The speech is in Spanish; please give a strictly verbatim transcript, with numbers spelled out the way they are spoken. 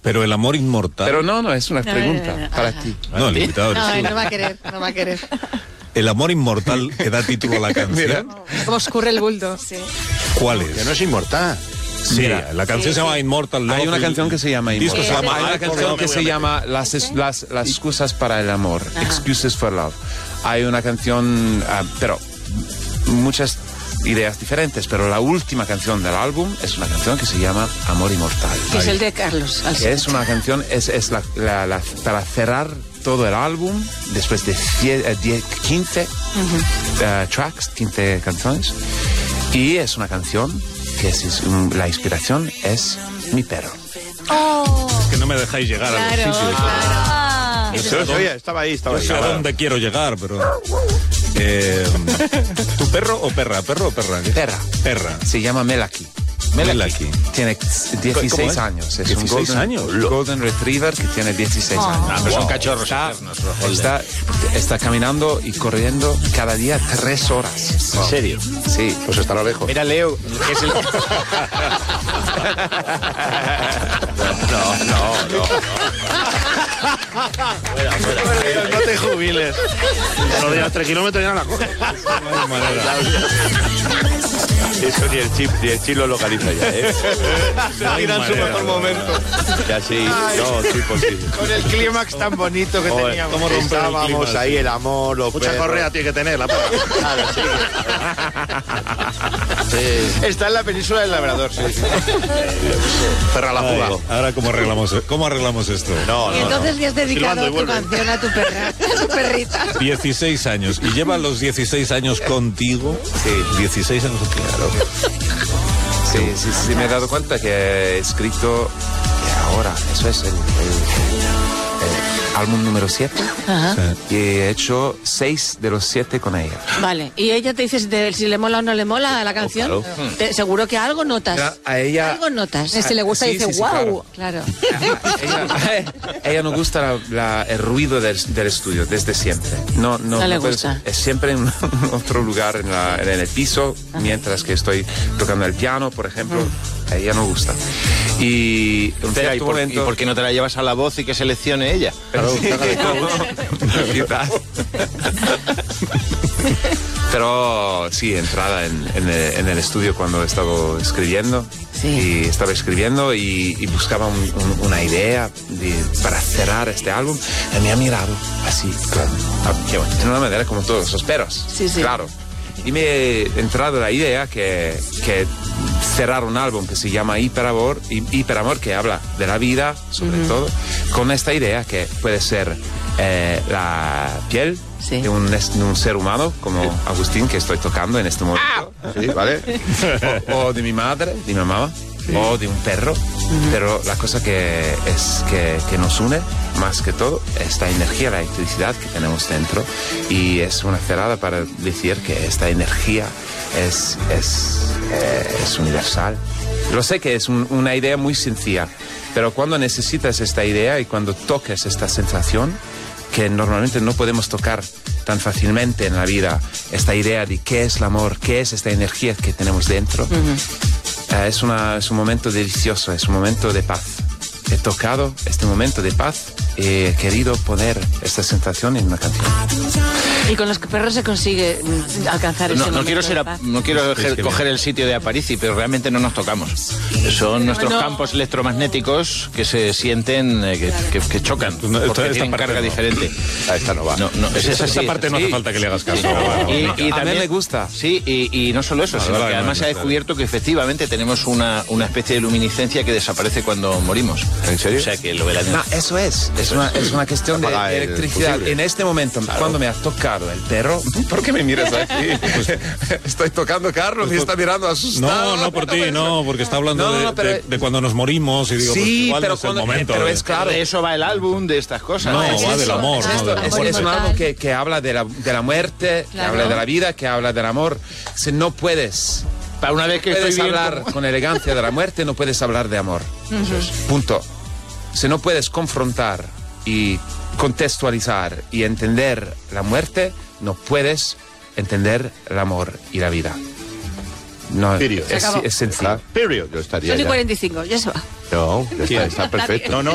Pero el amor inmortal... Pero no, no, es una No, pregunta no, no, no. para Ajá. ti. No, el invitado eres No, tú. no va a querer, no va a querer. El amor inmortal que da título a la canción. Como escurre el bulto. Sí. ¿Cuál Que es? no es inmortal. Sí, Mira, la canción se llama Immortal Love. Hay una y- canción que se llama el disco Immortal. se llama Hay una Alcohol, canción no me que voy se a llama las, es- las, las excusas para el amor, Excuses for Love. Hay una canción, ah, pero muchas ideas diferentes, pero la última canción del álbum es una canción que se llama Amor Inmortal. Que es el de Carlos Que Alsina. es una canción, es, es la, la- la- para cerrar todo el álbum, después de cie- eh, diez, quince eh, tracks, quince canciones, y es una canción que es, es un- la inspiración es mi perro. Oh, Que no me dejáis llegar a los claro, sitios. claro. Yo sé Yo a lo dónde- sabía, estaba ahí, estaba yo ahí. sé a Estaba- dónde quiero llegar, pero... Eh, ¿Tu perro o perra? ¿Perro o perra? Perra. Perra. Se llama Melaki. Melaki. Tiene dieciséis ¿Cómo es? años. Es dieciséis un golden, años. golden retriever que tiene dieciséis años. Ah, pero son Wow. cachorros Está, eternos, los golden. está, está caminando y corriendo cada día tres horas. ¿En serio? Sí. Pues estará lejos. Mira, Leo, que es el... No, no, no. Fuera, fuera. No te jubiles. No digas tres kilómetros ya no la coges. Eso ni el chip, ni el chip lo localiza ya, ¿eh? Mira en su mejor momento. Ya sí, no, sí, posible. Con el clímax tan bonito que Joder, teníamos. ¿cómo romper el Estábamos clima, ahí, sí. el amor, los Mucha perros. correa tiene que tener la perra. Claro, sí. Sí. Está en la península del Labrador, sí. Perra la Ay, jugado. ahora, ¿cómo arreglamos, ¿cómo arreglamos esto? No, Y no, entonces no. le has dedicado Silbando y tu vuelve. canción a tu perra, a tu perrita. dieciséis años. ¿Y lleva los dieciséis años contigo? Sí. dieciséis años contigo. Sí, sí, sí, me he dado cuenta que he escrito que ahora, eso es el, el- el- el álbum número siete, Ajá. y he hecho seis de los siete con ella. Vale, y ella te dice si, te- si le mola o no le mola la canción. claro. Te- seguro que algo notas. Mira, a ella- Algo notas. Si le gusta, Sí, dice, sí, sí, wow. Claro. ella, ella no gusta la- la- el ruido del, del estudio desde siempre. No, no, No le puede gusta. ser. Es siempre en otro lugar en, la- en el piso, mientras que estoy tocando el piano, por ejemplo. A ella no gusta. Y en un Espera, ¿y cierto por, ¿y momento... por qué no te la llevas a la voz y que seleccione ella? Quizás. Pero sí, entrada en, en el, en el estudio cuando estaba escribiendo. Sí. Y estaba escribiendo y, y buscaba un- un- una idea de- para cerrar este álbum. Y me ha mirado así, claro, ah, qué bueno, de una manera como todos los perros. Sí, sí. Claro. Y me he entrado la idea que, que cerrar un álbum que se llama Hiperamor, y Hiperamor, que habla de la vida, sobre todo, con esta idea que puede ser eh, la piel Sí. de, un, de un ser humano, como Agustín, que estoy tocando en este momento. Sí, ¿vale? o, o de mi madre, de mi mamá, o de un perro. Pero la cosa que es que, que nos une, más que todo, esta energía, la electricidad que tenemos dentro. Y es una cerrada para decir que esta energía es, es, eh, es universal. Lo sé que es un- una idea muy sencilla, pero cuando necesitas esta idea y cuando toques esta sensación, que normalmente no podemos tocar tan fácilmente en la vida, esta idea de qué es el amor, qué es esta energía que tenemos dentro, eh, es, una, es un momento delicioso, es un momento de paz. He tocado este momento de paz y he querido poner esta sensación en una canción. Y con los perros se consigue mm, alcanzar ese No, no momento quiero, ser de a- paz. no quiero ge- coger el sitio de Aparici, pero realmente no nos tocamos. Son nuestros no. campos electromagnéticos que se sienten, eh, que, que- que chocan, No, esta- porque esta tienen parte carga no. diferente. A esta no va. No, no, es, es Esta así. parte no hace sí. falta que le hagas caso. pero bueno. Y, y A mí también me gusta. Sí, y, y no solo eso, Vale, sino vale, que además vale, se ha vale. descubierto que efectivamente tenemos una, una especie de luminiscencia que desaparece cuando morimos. ¿En serio? O sea que lo verán. No, eso es. Es una, es una cuestión de Apaga el electricidad. fusible. En este momento, cuando me ha tocado el perro, ¿por qué me miras aquí? Estoy tocando a Carlos y está mirando asustado. No, no por ti, no, porque está hablando No, no, de, no, pero- de- de cuando nos morimos y digo, pues Sí, igual pero no es el cuando- momento. pero de- es claro. De eso va el álbum, de estas cosas. No, es va eso, del amor, es no esto, del es, amor. es un Inmortal. álbum que, que habla de la, de la muerte, que Claro. habla de la vida, que habla del amor. Si no puedes, Para una vez que puedes estoy bien hablar como- con elegancia de la muerte, no puedes hablar de amor. Punto. Si no puedes confrontar y contextualizar y entender la muerte, no puedes entender el amor y la vida. No, Period. es, Se acabó. es sencillo. Period. Yo estaría Son y ya. cuarenta y cinco, ya se va. No, ya está, está perfecto. No, no,